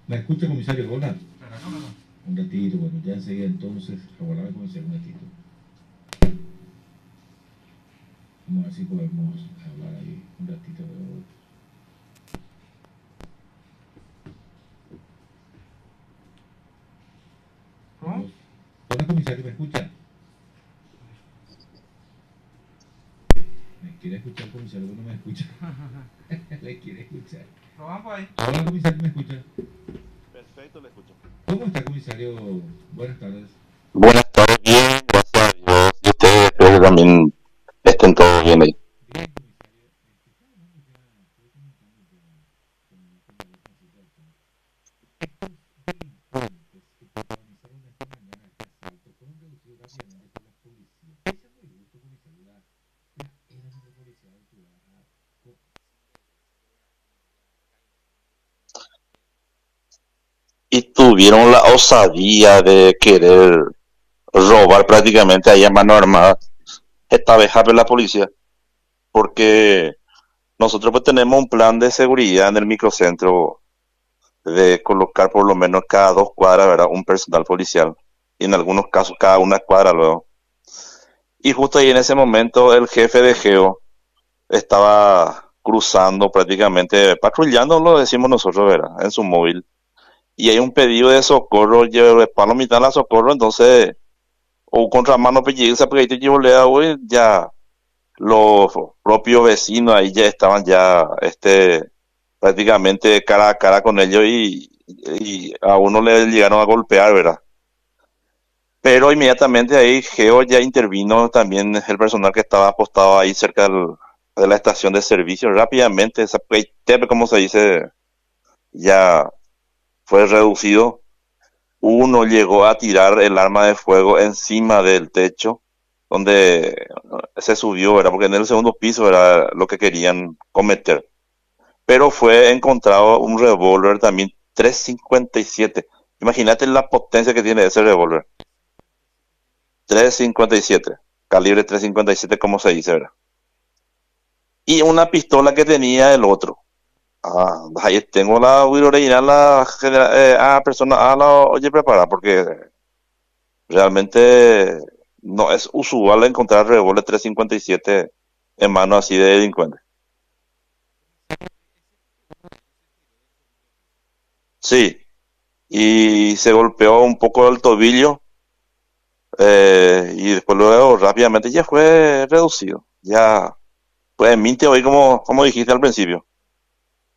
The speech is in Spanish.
¿Me escucha, comisario? Hola. Espera, no, no, no. Un ratito, bueno, ya enseguida entonces, aguardame, comisario, un ratito. Vamos a ver si podemos hablar ahí un ratito de... ¿Cómo? Hola, comisario, ¿me escucha? ¿Me quiere escuchar, comisario? ¿No me escucha? ¿Le quiere escuchar? Probamos ahí. Hola, comisario, ¿me escucha? Perfecto, le escucho. ¿Cómo está, comisario? Buenas tardes. Buenas tardes, bien, gracias a Dios. Y ustedes espero que también estén todos bien ahí. Bien, comisario, estaba hablando ya, estoy comentando ya con mi compañero Francisco. Estos delincuentes que protagonizaron esta mañana este asalto fueron reducidos rápidamente por la policía. ¿Qué se fue justo, comisario? La era de la policía de Turaja. Y tuvieron la osadía de querer robar prácticamente ahí a mano armada. Esta vez a la policía, porque nosotros pues tenemos un plan de seguridad en el microcentro de colocar por lo menos cada 2 cuadras, ¿verdad? Un personal policial. Y en algunos casos cada una cuadra luego. Y justo ahí en ese momento el jefe de Geo estaba cruzando prácticamente, patrullando, lo decimos nosotros, ¿verdad? En su móvil. Y hay un pedido de socorro, llevo palo mitad de la socorro, entonces, o contramano pelliza, porque ahí te llevo le güey, ya los propios vecinos ahí ya estaban ya, prácticamente cara a cara con ellos y a uno le llegaron a golpear, ¿verdad? Pero inmediatamente ahí Geo ya intervino también el personal que estaba apostado ahí cerca de la estación de servicio. Rápidamente, esa como se dice, ya fue reducido. Uno llegó a tirar el arma de fuego encima del techo, donde se subió, ¿verdad? Porque en el segundo piso era lo que querían cometer. Pero fue encontrado un revólver también 357. Imagínate la potencia que tiene ese revólver. 357, calibre 357 como se dice, ¿verdad? Y una pistola que tenía el otro. Ah, ahí tengo la original, a persona, a la oye prepara, porque realmente no es usual encontrar revólver 357 en manos así de delincuentes. Sí, y se golpeó un poco el tobillo, y después luego rápidamente ya fue reducido. Ya, pues minte hoy como dijiste al principio.